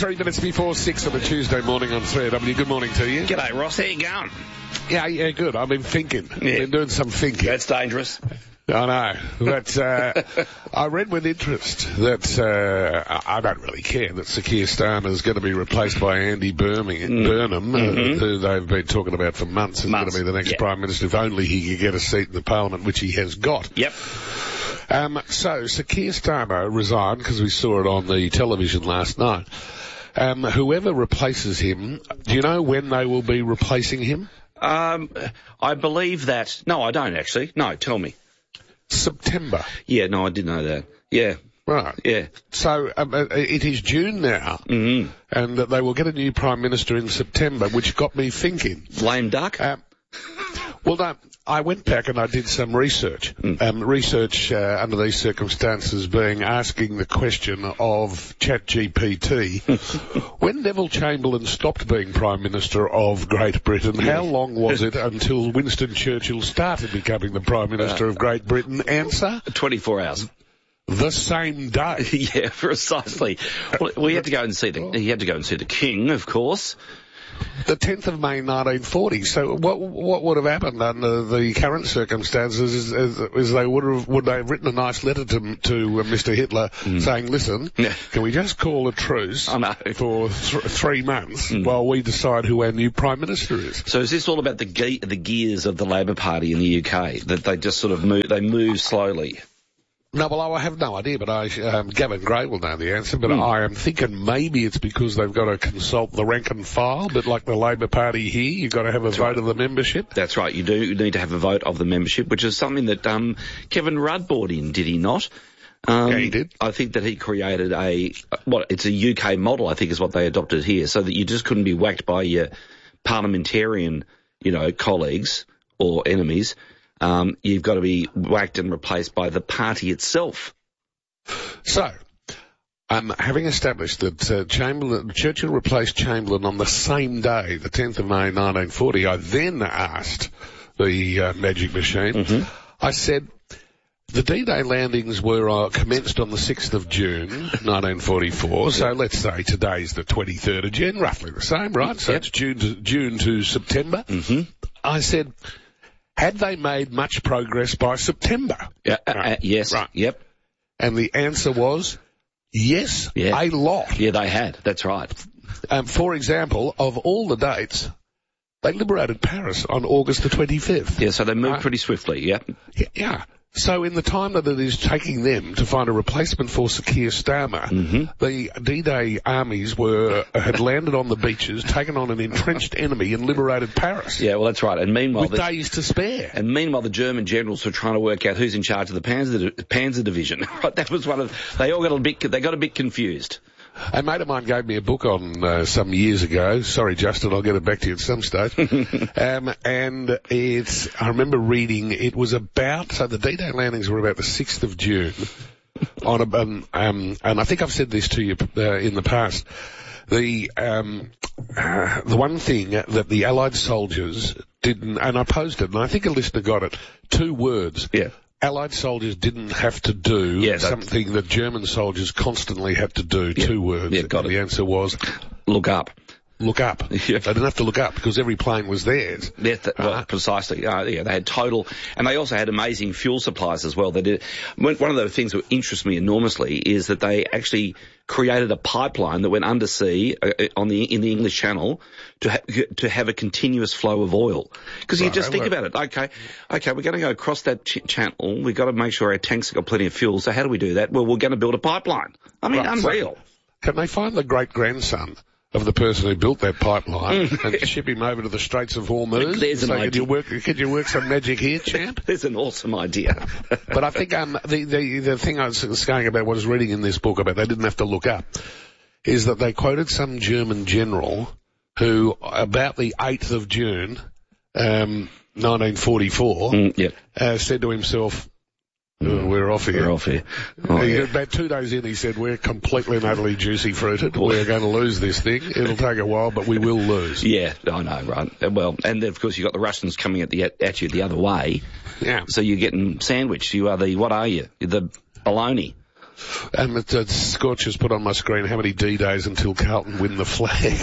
3 minutes before 6 on a Tuesday morning on 3AW. Good morning to you. G'day, Ross. How you going? Yeah, good. I've been thinking. I've been doing some thinking. That's dangerous. I know. But I read with interest that I don't really care that Sir Keir Starmer is going to be replaced by Andy Burnham, who they've been talking about for months. Is going to be the next Prime Minister if only he could get a seat in the Parliament, which he has got. Yep. So Sir Keir Starmer resigned because we saw it on the television last night. Whoever replaces him, do you know when they will be replacing him? I believe that... No, I don't actually. No, tell me. September. Yeah, no, I didn't know that. Yeah. Right. Yeah. So it is June now, and they will get a new Prime Minister in September, which got me thinking. Lame duck? Well, no, I went back and I did some research. Research under these circumstances being asking the question of ChatGPT. When Neville Chamberlain stopped being Prime Minister of Great Britain, how long was it until Winston Churchill started becoming the Prime Minister of Great Britain? Answer? 24 hours. The same day. Yeah, precisely. Well, he had to go and see the King, of course. The 10th of May 1940. So what would have happened under the current circumstances is they would they have written a nice letter to Mr. Hitler saying, listen, can we just call a truce for 3 months while we decide who our new Prime Minister is? So is this all about the gears of the Labor Party in the UK, that they just sort of move slowly? No, well, I have no idea, but Gavin Gray will know the answer, but I am thinking maybe it's because they've got to consult the rank and file, but like the Labor Party here, you've got to have a vote of the membership. That's right, you do. You need to have a vote of the membership, which is something that Kevin Rudd brought in, did he not? Yeah, he did. I think that he created it's a UK model, I think is what they adopted here, so that you just couldn't be whacked by your parliamentarian, colleagues or enemies. You've got to be whacked and replaced by the party itself. So, having established that Churchill replaced Chamberlain on the same day, the 10th of May 1940, I then asked the Magic Machine, I said, the D-Day landings were commenced on the 6th of June, 1944, so let's say today's the 23rd of June, roughly the same, right? So it's June to September. I said, had they made much progress by September? Yes. Right. Yep. And the answer was yes, a lot. Yeah, they had. That's right. For example, of all the dates, they liberated Paris on August the 25th. Yeah, so they moved pretty swiftly, Yeah. So in the time that it is taking them to find a replacement for Sir Keir Starmer, the D-Day armies had landed on the beaches, taken on an entrenched enemy and liberated Paris. Yeah, well, that's right. And meanwhile... With days to spare. And meanwhile, the German generals were trying to work out who's in charge of the Panzer Division. Right, that was they got a bit confused. A mate of mine gave me a book on some years ago. Sorry, Justin, I'll get it back to you at some stage. And I remember reading, it was about, so the D-Day landings were about the 6th of June. And I think I've said this to you in the past. The one thing that the Allied soldiers didn't, and I posed it, and I think a listener got it, 2 words. Yeah. Allied soldiers didn't have to do something that German soldiers constantly had to do. 2 words. Yeah, got it. The answer was... Look up. Look up. Yeah. They didn't have to look up because every plane was theirs. Well, precisely. They had total... And they also had amazing fuel supplies as well. They did. One of the things that interests me enormously is that they actually created a pipeline that went undersea in the English Channel to have a continuous flow of oil. Because you just think about it. Okay, we're going to go across that channel. We've got to make sure our tanks have got plenty of fuel. So how do we do that? Well, we're going to build a pipeline. I mean, unreal. So can they find the great-grandson of the person who built that pipeline and ship him over to the Straits of Hormuz? There's an idea. Could you work some magic here, champ? There's an awesome idea. But I think the thing I was going about, what I was reading in this book about they didn't have to look up, is that they quoted some German general who, about the 8th of June, 1944, said to himself, we're off here. We're off here. About 2 days in, he said, we're completely and utterly juicy-fruited. We're going to lose this thing. It'll take a while, but we will lose. Yeah, I know, right. Well, and of course you've got the Russians coming at you the other way. Yeah. So you're getting sandwiched. What are you? You're the baloney. And Scorcher's put on my screen how many D-days until Carlton win the flag.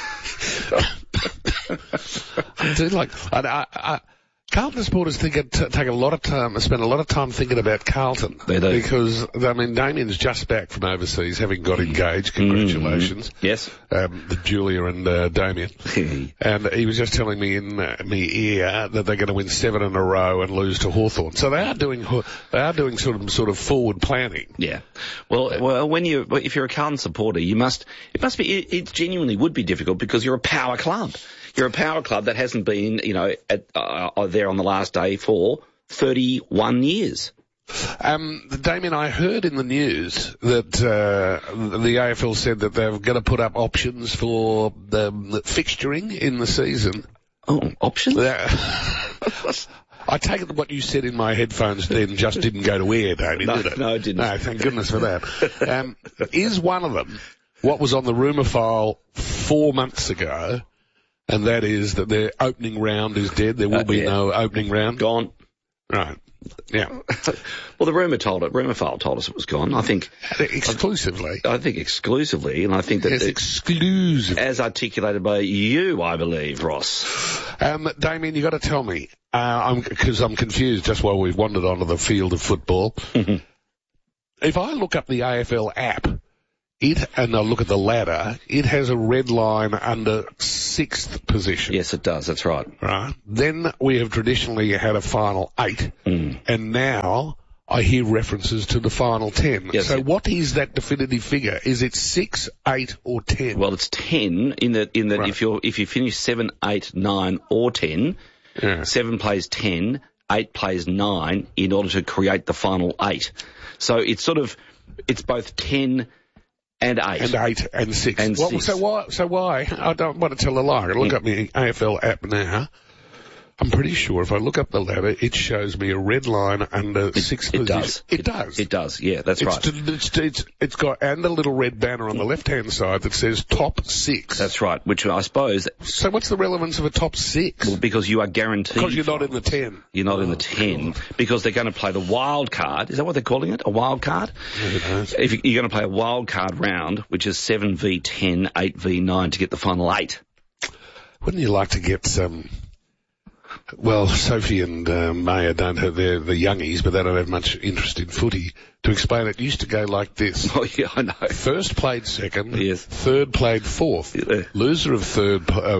I do like... Carlton supporters take a lot of time, spend a lot of time thinking about Carlton. They do. Because, I mean, Damien's just back from overseas, having got engaged. Congratulations. Yes. Julia and Damien. And he was just telling me in my ear that they're going to win 7 in a row and lose to Hawthorn. So they are doing sort of forward planning. Yeah. Well, if you're a Carlton supporter, it genuinely would be difficult because you're a power club. You're a power club that hasn't been, there on the last day for 31 years. Damien, I heard in the news that the AFL said that they're going to put up options for the fixturing in the season. Oh, options? I take it that what you said in my headphones then just didn't go to air, Damien, did it? No, it didn't. No, thank goodness for that. Is one of them what was on the rumour file 4 months ago? And that is that their opening round is dead. There will be no opening round. Gone. Right. Yeah. Well, the rumour file told us it was gone. I think exclusively. I think exclusively, and I think that it's exclusive, as articulated by you, I believe, Ross. Damien, you got to tell me, because I'm confused. Just while we've wandered onto the field of football, if I look up the AFL app. And I look at the ladder, it has a red line under 6th position. Yes, it does. That's right. Right. Then we have traditionally had a final 8. And now I hear references to the final 10. Yes, so what is that definitive figure? Is it 6, 8 or 10? Well, it's 10 in that right. if you finish 7, 8, 9 or 10, 7 plays 10, 8 plays 9 in order to create the final 8. So it's both 10 and 8. And 8 and 6. And 6. So why? I don't want to tell a lie. I look up the AFL app now. I'm pretty sure if I look up the ladder, it shows me a red line under 6th position. It does. It does. Yeah, that's right. It's got, and a little red banner on the left-hand side that says top 6. That's right, which I suppose... So what's the relevance of a top 6? Well, because you are guaranteed... Because you're not in the 10. You're not in the 10, because they're going to play the wild card. Is that what they're calling it? A wild card? If you're going to play a wild card round, which is 7v10, 8v9 to get the final 8. Wouldn't you like to get some... Well, Sophie and Maya don't have the youngies, but they don't have much interest in footy. To explain it, used to go like this. Oh, yeah, I know. First played second. Yes. Third played fourth. Yeah. Loser of third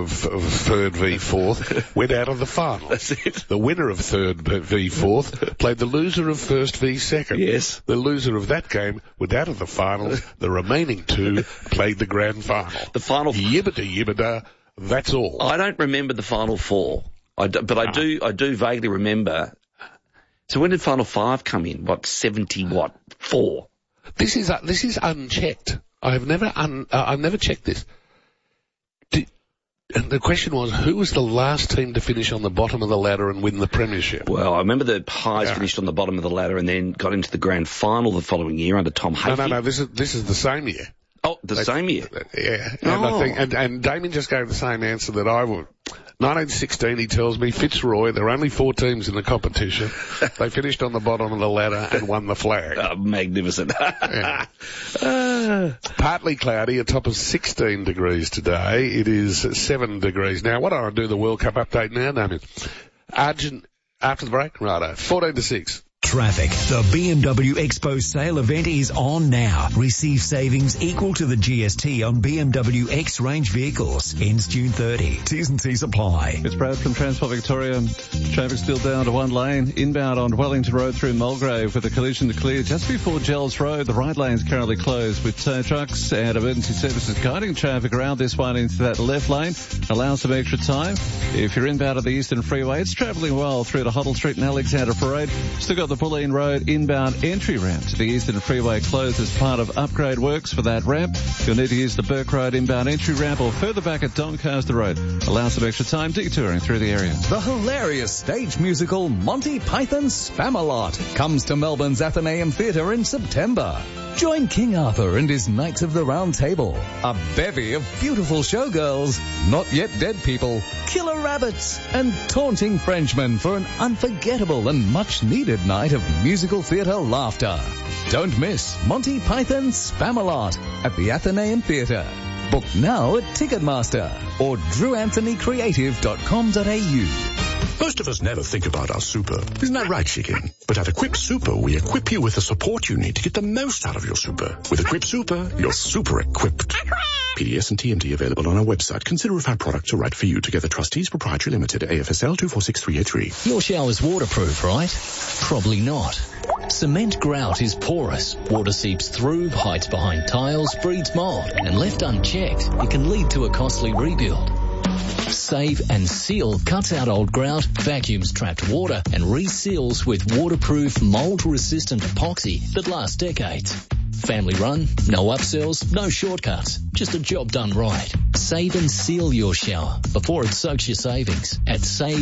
v fourth went out of the final. That's it. The winner of third v fourth played the loser of first v second. Yes. The loser of that game went out of the finals. The remaining 2 played the grand final. The final... Yibbida, that's all. I don't remember the final 4. I do vaguely remember. So when did Final 5 come in? 4? This is unchecked. I've never checked this. And the question was, who was the last team to finish on the bottom of the ladder and win the premiership? Well, I remember the Pies finished on the bottom of the ladder and then got into the grand final the following year under Tom Hafey. No, this is the same year. Oh, same year. Yeah. And I think, and Damien just gave the same answer that I would. 1916, he tells me, Fitzroy, there are only 4 teams in the competition. They finished on the bottom of the ladder and won the flag. Oh, magnificent. Partly cloudy, a top of 16 degrees today. It is 7 degrees now. What do I do the World Cup update now, Damien? After the break? Righto. 14 to 6. Traffic. The BMW Expo sale event is on now. Receive savings equal to the GST on BMW X-Range vehicles. Ends June 30. T's and C's apply. It's Brad from Transport Victoria. Traffic still down to 1 lane. Inbound on Wellington Road through Mulgrave with a collision to clear just before Gels Road. The right lane is currently closed with tow trucks and emergency services guiding traffic around this one into that left lane. Allow some extra time. If you're inbound at the Eastern Freeway, it's travelling well through to Hoddle Street and Alexandra Parade. Still got the Bulleen Road inbound entry ramp to the Eastern Freeway closed as part of upgrade works for that ramp. You'll need to use the Burke Road inbound entry ramp or further back at Doncaster Road. Allow some extra time detouring through the area. The hilarious stage musical Monty Python Spam-A-Lot comes to Melbourne's Athenaeum Theatre in September. Join King Arthur and his Knights of the Round Table, a bevy of beautiful showgirls, not yet dead people, killer rabbits, and taunting Frenchmen for an unforgettable and much-needed night of musical theatre laughter. Don't miss Monty Python's Spamalot at the Athenaeum Theatre. Book now at Ticketmaster or drewanthonycreative.com.au. Most of us never think about our super. Isn't that right, Chicken? But at Equip Super, we equip you with the support you need to get the most out of your super. With Equip Super, you're super equipped. PDS and TMT available on our website. Consider if our products are right for you. Together Trustees Proprietary Limited, AFSL 246383. Your shower's waterproof, right? Probably not. Cement grout is porous. Water seeps through, hides behind tiles, breeds mold, and left unchecked, it can lead to a costly rebuild. Save and Seal cuts out old grout, vacuums trapped water, and reseals with waterproof, mold-resistant epoxy that lasts decades. Family run, no upsells, no shortcuts, just a job done right. Save and seal your shower before it soaks your savings at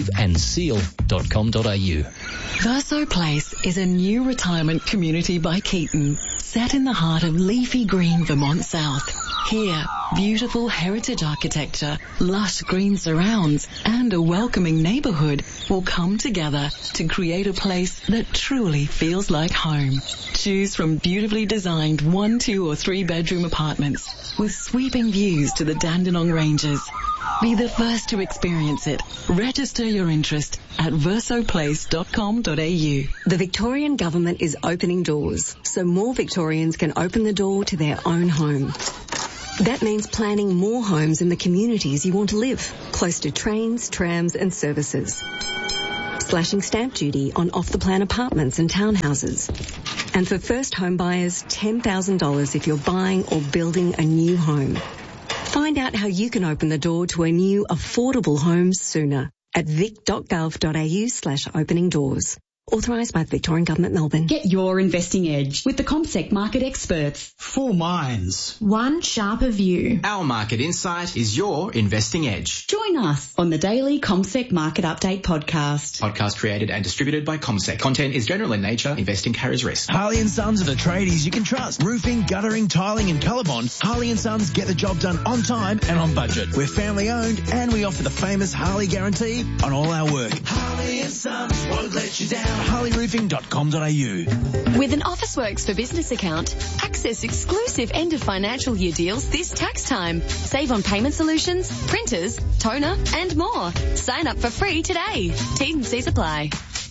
saveandseal.com.au. Verso Place is a new retirement community by Keaton, set in the heart of leafy green Vermont South. Here, beautiful heritage architecture, lush green surrounds, and a welcoming neighborhood will come together to create a place that truly feels like home. Choose from beautifully designed 1, 2 or 3 bedroom apartments with sweeping views to the Dandenong Ranges. Be the first to experience it. Register your interest at versoplace.com.au. The Victorian Government is opening doors, so more Victorians can open the door to their own home. That means planning more homes in the communities you want to live, close to trains, trams and services. Slashing stamp duty on off-the-plan apartments and townhouses. And for first home buyers, $10,000 if you're buying or building a new home. Find out how you can open the door to a new affordable home sooner at vic.gov.au/opening doors. Authorised by the Victorian Government, Melbourne. Get your investing edge with the CommSec market experts. 4 minds. One sharper view. Our market insight is your investing edge. Join us on the daily CommSec Market Update podcast. Podcast created and distributed by CommSec. Content is general in nature. Investing carries risk. Harley & Sons are the tradies you can trust. Roofing, guttering, tiling and Colorbond. Harley & Sons get the job done on time and on budget. We're family owned and we offer the famous Harley guarantee on all our work. Harley & Sons won't let you down. HarleyRoofing.com.au. With an Officeworks for Business account, access exclusive end of financial year deals this tax time. Save on payment solutions, printers, toner, and more. Sign up for free today. T's and C's apply.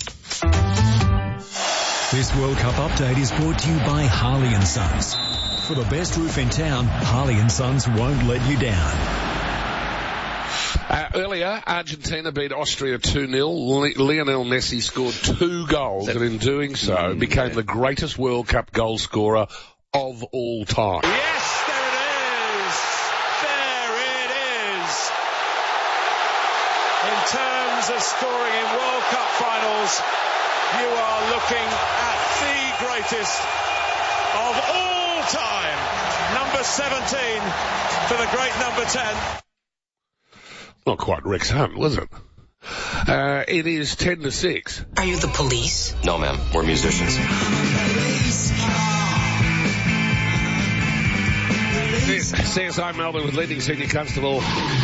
This World Cup update is brought to you by Harley & Sons. For the best roof in town, Harley & Sons won't let you down. Earlier, Argentina beat Austria 2-0. Lionel Messi scored 2 goals, and in doing so, became the greatest World Cup goal scorer of all time. Yes, there it is. There it is. In terms of scoring in World Cup finals, you are looking at the greatest of all time. Number 17 for the great number 10. Not quite Rex Hunt, was it? It is 10-6. Are you the police? No, ma'am. We're musicians. CSI Melbourne with leading senior constable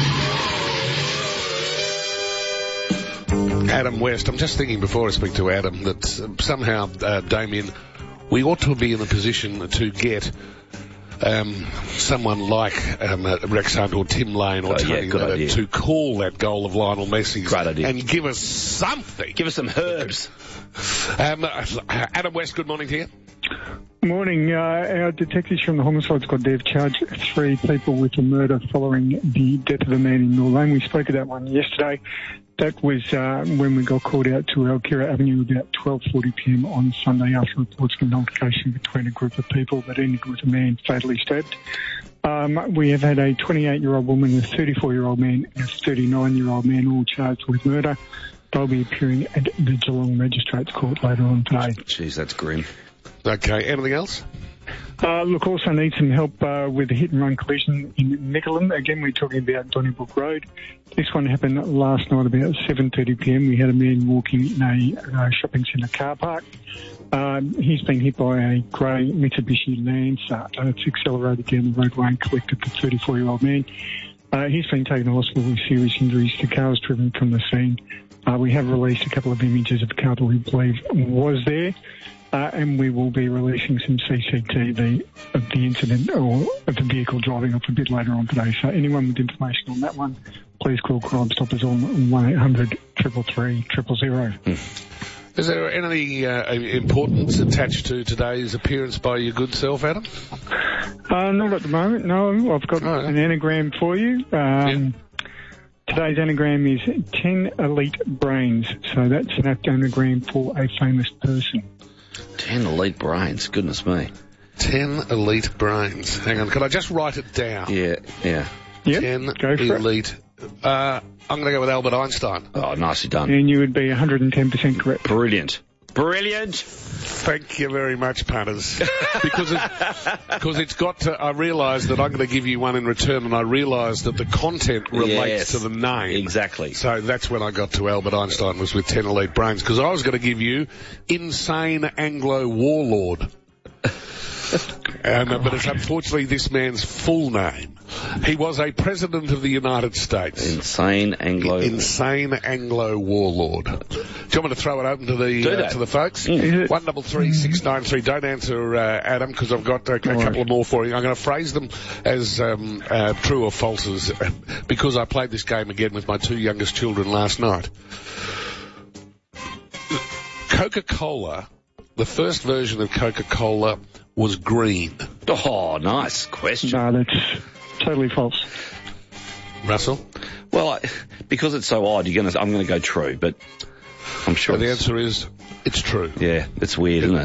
Adam West. I'm just thinking before I speak to Adam that somehow, Damien, we ought to be in a position to get someone like Rex Hunt or Tim Lane or Tony to call that goal of Lionel Messi's and give us something. Give us some herbs. Adam West, good morning to you. Morning. Our detectives from the Homicide Squad, they've charged 3 people with a murder following the death of a man in Mill Lane. We spoke of that one yesterday. That was when we got called out to Alkira Avenue about 12:40 p.m. on Sunday after reports of an altercation between a group of people that ended with a man fatally stabbed. We have had a 28-year-old woman, a 34-year-old man, and a 39-year-old man all charged with murder. They'll be appearing at the Geelong Magistrates Court later on today. Jeez, that's grim. Okay, anything else? Look, also need some help with a hit-and-run collision in Mickleham. Again, we're talking about Donnybrook Road. This one happened last night about 7:30 p.m. We had a man walking in a shopping centre car park. He's been hit by a grey Mitsubishi Lancer. It's accelerated down the roadway and collected the 34-year-old man. He's been taken to hospital with serious injuries. The car was driven from the scene. We have released a couple of images of a car that we believe was there. and we will be releasing some CCTV of the incident or of the vehicle driving off a bit later on today. So anyone with information on that one, please call Crime Stoppers on 1-800-333-000. Is there any importance attached to today's appearance by your good self, Adam? Not at the moment, no. I've got an anagram for you. Today's anagram is 10 elite brains. So that's an apt anagram for a famous person. 10 elite brains, goodness me. 10 elite brains. Hang on, could I just write it down? Yeah. 10 elite. I'm going to go with Albert Einstein. Oh, nicely done. And you would be 110% correct. Brilliant. Thank you very much, punters. because it's got to, I realise that I'm going to give you one in return, and I realise that the content relates to the name. Exactly. So that's when I got to Albert Einstein, was with 10 elite brains, because I was going to give you Insane Anglo Warlord. But it's unfortunately this man's full name. He was a president of the United States. Insane Anglo Warlord. Do you want me to throw it open to the folks? 133-693. Don't answer, Adam, because I've got a couple of more for you. I'm going to phrase them as true or falses, because I played this game again with my two youngest children last night. Coca-Cola, the first version of Coca-Cola, was green. Oh, nice question. No, that's totally false. Russell? Well, because it's so odd, I'm going to go true, but I'm sure. So the answer is, it's true. Yeah, it's weird, isn't it?